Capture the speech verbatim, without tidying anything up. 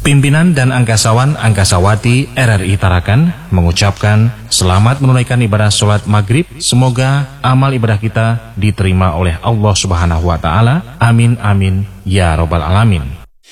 Pimpinan dan angkasawan Angkasawati R R I Tarakan mengucapkan selamat menunaikan ibadah sholat maghrib. Semoga amal ibadah kita diterima oleh Allah Subhanahu wa Ta'ala. Amin amin ya robbal alamin.